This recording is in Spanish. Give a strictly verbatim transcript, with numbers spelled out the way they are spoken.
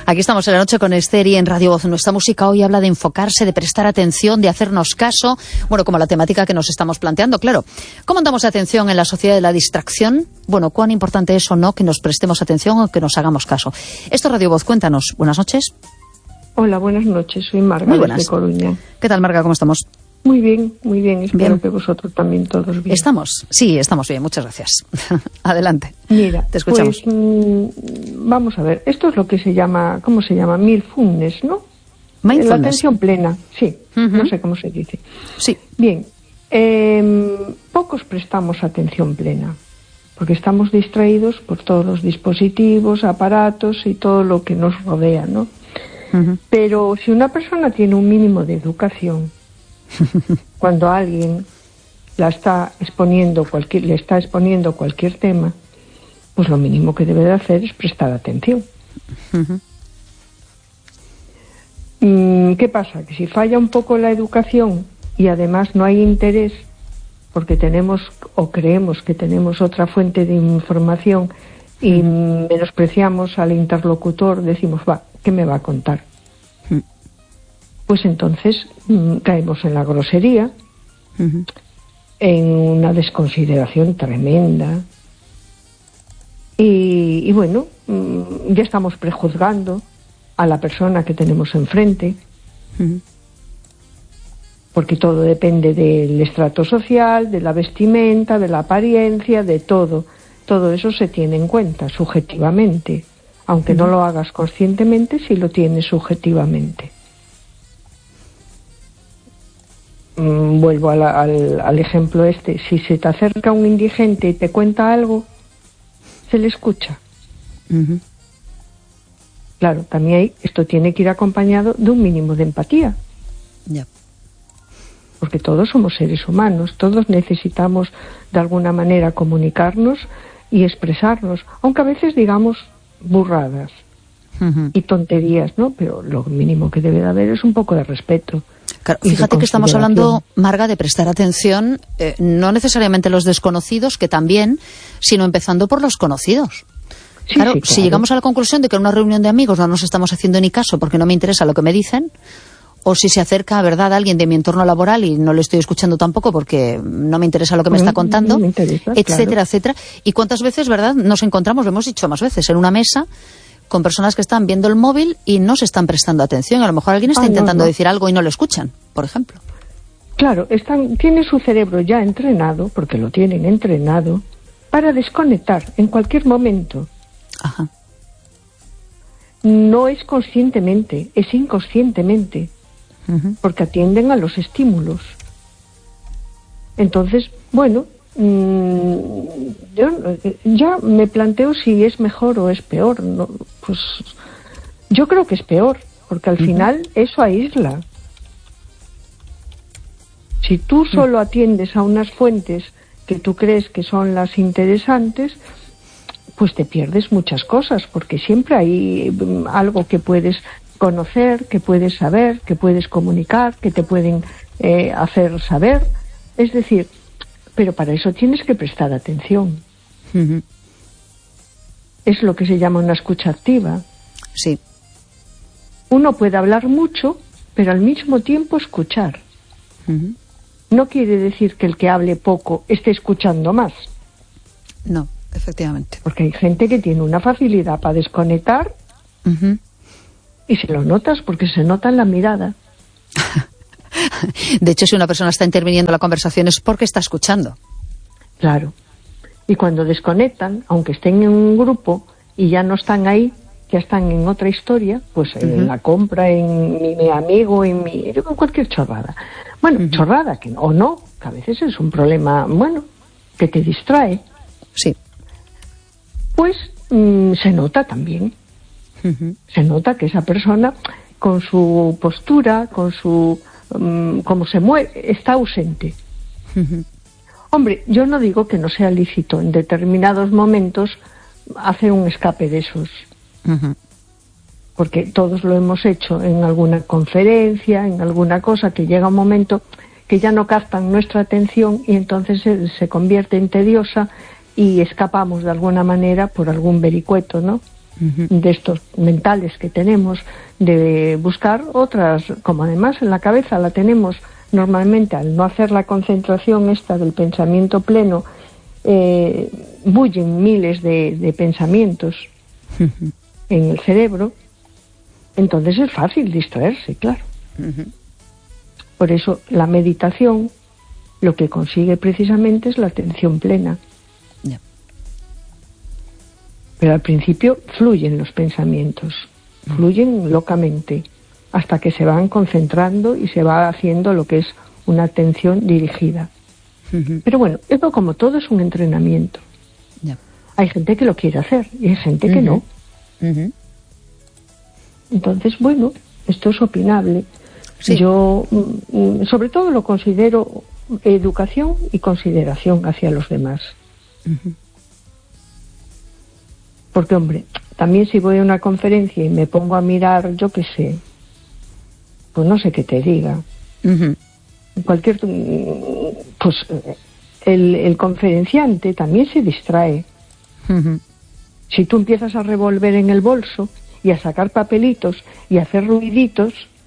Aquí estamos en la noche con Esther y en Radio Voz. Nuestra música hoy habla de enfocarse, de prestar atención, de hacernos caso. Bueno, como la temática que nos estamos planteando, claro. ¿Cómo andamos de atención en la sociedad de la distracción? Bueno, ¿cuán importante es o no que nos prestemos atención o que nos hagamos caso? Esto es Radio Voz. Cuéntanos. Buenas noches. Hola, buenas noches. Soy Marga de Coruña. ¿Qué tal, Marga? ¿Cómo estamos? Muy bien, muy bien. Espero bien. que vosotros también todos bien. ¿Estamos? Sí, estamos bien. Muchas gracias. Adelante. Mira, te escuchamos. Pues, mmm, vamos a ver. Esto es lo que se llama, ¿cómo se llama? Mindfulness, ¿no? Mindfulness. La atención plena, sí. Uh-huh. No sé cómo se dice. Sí. Bien. Eh, pocos prestamos atención plena, porque estamos distraídos por todos los dispositivos, aparatos y todo lo que nos rodea, ¿no? Uh-huh. Pero si una persona tiene un mínimo de educación, cuando alguien la está exponiendo cualquier, le está exponiendo cualquier tema, pues lo mínimo que debe de hacer es prestar atención. Uh-huh. Mm, ¿Qué pasa? Que si falla un poco la educación y además no hay interés, porque tenemos o creemos que tenemos otra fuente de información y uh-huh. menospreciamos al interlocutor, decimos, va, ¿qué me va a contar? Uh-huh. Pues entonces mmm, caemos en la grosería, uh-huh. en una desconsideración tremenda y, y bueno, mmm, ya estamos prejuzgando a la persona que tenemos enfrente, uh-huh. porque todo depende del estrato social, de la vestimenta, de la apariencia, de todo. Todo eso se tiene en cuenta subjetivamente, aunque uh-huh. no lo hagas conscientemente, sí lo tienes subjetivamente. Mm, vuelvo a la, al, al ejemplo este. Si se te acerca un indigente y te cuenta algo, se le escucha. Uh-huh. Claro, también hay, esto tiene que ir acompañado de un mínimo de empatía. Ya. Yeah. Porque todos somos seres humanos, todos necesitamos de alguna manera comunicarnos y expresarnos, aunque a veces digamos burradas uh-huh. y tonterías, ¿no? Pero lo mínimo que debe de haber es un poco de respeto. Claro, fíjate que estamos hablando, Marga, de prestar atención, eh, no necesariamente los desconocidos, que también, sino empezando por los conocidos. Sí, claro, sí, claro, si llegamos a la conclusión de que en una reunión de amigos no nos estamos haciendo ni caso porque no me interesa lo que me dicen, o si se acerca, ¿verdad?, alguien de mi entorno laboral y no le estoy escuchando tampoco porque no me interesa lo que me está contando, me interesa, etcétera, claro. etcétera. Y cuántas veces, ¿verdad?, nos encontramos, lo hemos dicho más veces, en una mesa con personas que están viendo el móvil y no se están prestando atención. A lo mejor alguien está ah, intentando no, no. decir algo y no lo escuchan, por ejemplo. Claro, están, tiene su cerebro ya entrenado, porque lo tienen entrenado, para desconectar en cualquier momento. Ajá. No es conscientemente, es inconscientemente, uh-huh. porque atienden a los estímulos. Entonces, bueno, mmm, yo ya me planteo si es mejor o es peor. ¿no? Pues yo creo que es peor, porque al uh-huh. final eso aísla. Si tú solo atiendes a unas fuentes que tú crees que son las interesantes, pues te pierdes muchas cosas, porque siempre hay algo que puedes conocer, que puedes saber, que puedes comunicar, que te pueden eh, hacer saber. Es decir, pero para eso tienes que prestar atención. Uh-huh. Es lo que se llama una escucha activa. Sí. Uno puede hablar mucho, pero al mismo tiempo escuchar. Uh-huh. No quiere decir que el que hable poco esté escuchando más. No, efectivamente. Porque hay gente que tiene una facilidad para desconectar uh-huh. y se lo notas porque se nota en la mirada. De hecho, si una persona está interviniendo en la conversación es porque está escuchando. Claro. Y cuando desconectan, aunque estén en un grupo y ya no están ahí, ya están en otra historia, pues uh-huh. en la compra, en mi, mi amigo, en mi, en cualquier chorrada. Bueno, uh-huh. chorrada, que o no, que a veces es un problema, bueno, que te distrae. Sí. Pues mmm, se nota también. Uh-huh. Se nota que esa persona, con su postura, con su um, cómo se mueve, está ausente. Uh-huh. Hombre, yo no digo que no sea lícito en determinados momentos hacer un escape de esos. Uh-huh. Porque todos lo hemos hecho en alguna conferencia, en alguna cosa, que llega un momento que ya no captan nuestra atención y entonces se, se convierte en tediosa y escapamos de alguna manera por algún vericueto, ¿no? uh-huh. de estos mentales que tenemos, de buscar otras, como además en la cabeza la tenemos normalmente, al no hacer la concentración esta del pensamiento pleno, eh, bullen miles de, de pensamientos uh-huh. en el cerebro, entonces es fácil distraerse, claro. Uh-huh. Por eso la meditación lo que consigue precisamente es la atención plena. Yeah. Pero al principio fluyen los pensamientos, uh-huh. fluyen locamente, hasta que se van concentrando y se va haciendo lo que es una atención dirigida. Uh-huh. Pero bueno, esto como todo es un entrenamiento. Yeah. Hay gente que lo quiere hacer y hay gente uh-huh. que no. Uh-huh. Entonces, bueno, esto es opinable. Sí. Yo, sobre todo, lo considero educación y consideración hacia los demás. Uh-huh. Porque, hombre, también si voy a una conferencia y me pongo a mirar, yo qué sé, pues no sé qué te diga. Uh-huh. Cualquier, pues el, el conferenciante también se distrae. Uh-huh. Si tú empiezas a revolver en el bolso y a sacar papelitos y a hacer ruiditos,